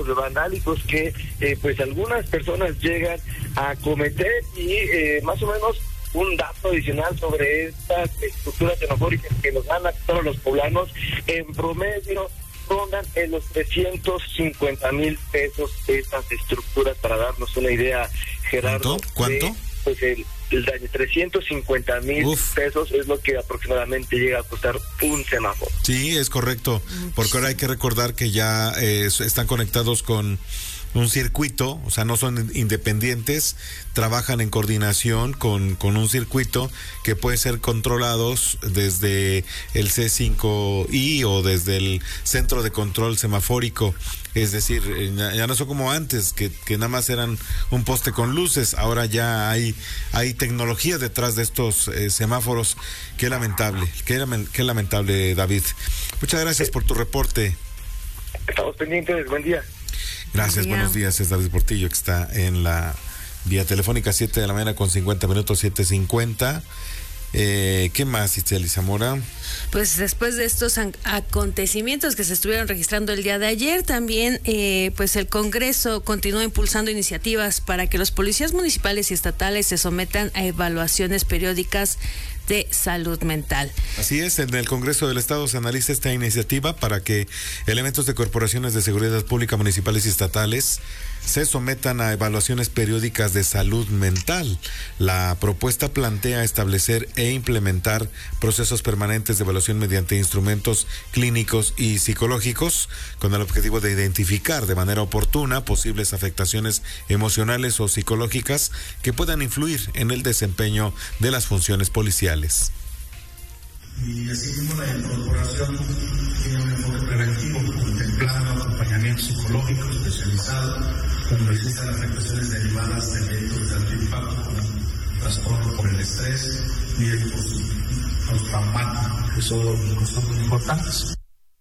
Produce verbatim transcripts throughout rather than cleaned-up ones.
vandálicos que eh, pues algunas personas llegan a cometer. Y eh, más o menos un dato adicional sobre estas estructuras xenofóbicas que nos dan a todos los poblanos, en promedio rondan en los trescientos cincuenta mil pesos estas estructuras, para darnos una idea, Gerardo. ¿Cuánto? ¿Cuánto? De, pues el, el daño, trescientos cincuenta mil pesos es lo que aproximadamente llega a costar un semáforo. Sí, es correcto, porque ahora hay que recordar que ya eh, están conectados con un circuito, o sea, no son independientes, trabajan en coordinación con, con un circuito que puede ser controlados desde el C cinco I o desde el Centro de Control Semafórico. Es decir, ya, ya no son como antes, que, que nada más eran un poste con luces. Ahora ya hay, hay tecnología detrás de estos eh, semáforos. Qué lamentable, qué, qué lamentable, David. Muchas gracias por tu reporte. Estamos pendientes, buen día. Gracias, Buen buenos días, es David Portillo, que está en la vía telefónica, siete de la mañana con cincuenta minutos, siete cincuenta. Eh, ¿Qué más, Itzel y Zamora? Pues después de estos acontecimientos que se estuvieron registrando el día de ayer, también eh, pues el Congreso continúa impulsando iniciativas para que los policías municipales y estatales se sometan a evaluaciones periódicas de salud mental. Así es, en el Congreso del Estado se analiza esta iniciativa para que elementos de corporaciones de seguridad pública municipales y estatales se sometan a evaluaciones periódicas de salud mental. La propuesta plantea establecer e implementar procesos permanentes de evaluación mediante instrumentos clínicos y psicológicos con el objetivo de identificar de manera oportuna posibles afectaciones emocionales o psicológicas que puedan influir en el desempeño de las funciones policiales. Y asimismo la incorporación tiene un enfoque preventivo, contemplando acompañamiento psicológico especializado cuando existan afectaciones derivadas de eventos de alto impacto como trastorno por el estrés y el postraumático, que son, son muy importantes.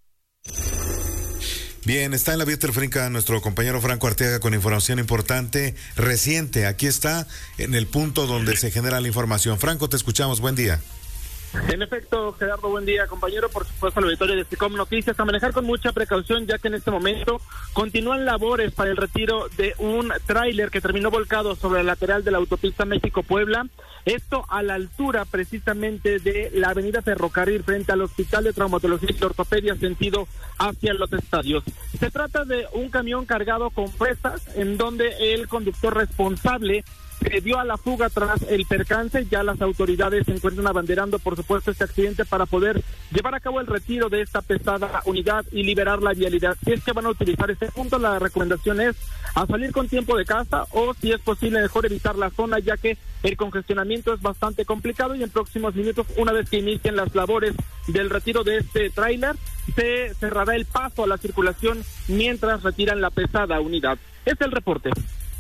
Bien, está en la vía telefónica nuestro compañero Franco Arteaga con información importante, reciente. Aquí está en el punto donde se genera la información. Franco, te escuchamos, buen día. En efecto, Gerardo, buen día, compañero. Por supuesto, la auditorio de SICOM Noticias, a manejar con mucha precaución, ya que en este momento continúan labores para el retiro de un tráiler que terminó volcado sobre el lateral de la autopista México-Puebla. Esto a la altura precisamente de la avenida Ferrocarril frente al Hospital de Traumatología y Ortopedia, sentido hacia los estadios. Se trata de un camión cargado con fresas, en donde el conductor responsable se dio a la fuga tras el percance. Ya las autoridades se encuentran abanderando, por supuesto, este accidente para poder llevar a cabo el retiro de esta pesada unidad y liberar la vialidad. Si es que van a utilizar este punto, la recomendación es a salir con tiempo de casa, o si es posible mejor evitar la zona, ya que el congestionamiento es bastante complicado, y en próximos minutos, una vez que inicien las labores del retiro de este tráiler, se cerrará el paso a la circulación mientras retiran la pesada unidad. Este es el reporte.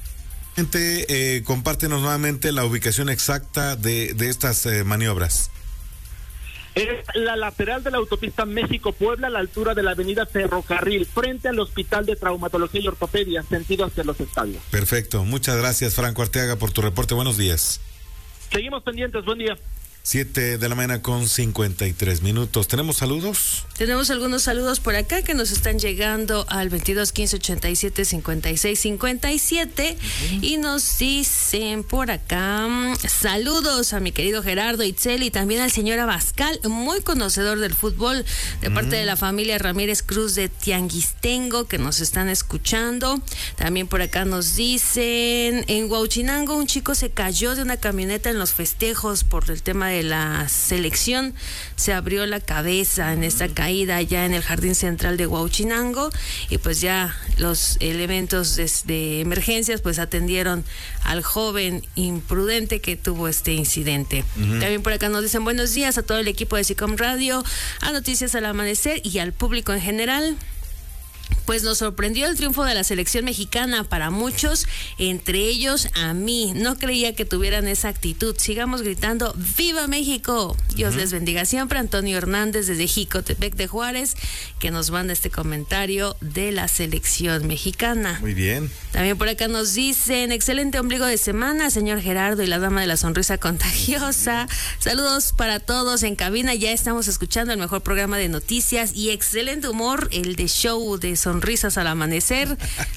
Eh, compártenos nuevamente la ubicación exacta de, de estas eh, maniobras. Es la lateral de la autopista México-Puebla, a la altura de la avenida Ferrocarril, frente al Hospital de Traumatología y Ortopedia, sentido hacia los estadios. Perfecto, muchas gracias, Franco Arteaga, por tu reporte. Buenos días. Seguimos pendientes, buen día. Siete de la mañana con cincuenta y tres minutos. ¿Tenemos saludos? Tenemos algunos saludos por acá que nos están llegando al veintidós quince ochenta y siete cincuenta y seis cincuenta y siete. Uh-huh. Y nos dicen por acá, saludos a mi querido Gerardo Itzel y también al señor Abascal, muy conocedor del fútbol, de parte uh-huh. de la familia Ramírez Cruz de Tianguistengo, que nos están escuchando. También por acá nos dicen, en Huauchinango un chico se cayó de una camioneta en los festejos por el tema de la selección, se abrió la cabeza en esta caída ya en el jardín central de Huauchinango, y pues ya los elementos de, de emergencias pues atendieron al joven imprudente que tuvo este incidente. Uh-huh. También por acá nos dicen buenos días a todo el equipo de SICOM Radio, a Noticias al Amanecer y al público en general. Pues nos sorprendió el triunfo de la selección mexicana para muchos, entre ellos a mí. No creía que tuvieran esa actitud. Sigamos gritando ¡Viva México! Dios uh-huh. les bendiga siempre. Antonio Hernández desde Jicotepec de Juárez, que nos manda este comentario de la selección mexicana. Muy bien. También por acá nos dicen, excelente ombligo de semana, señor Gerardo y la dama de la sonrisa contagiosa. Saludos para todos en cabina. Ya estamos escuchando el mejor programa de noticias y excelente humor, el de show de sonrisas al amanecer.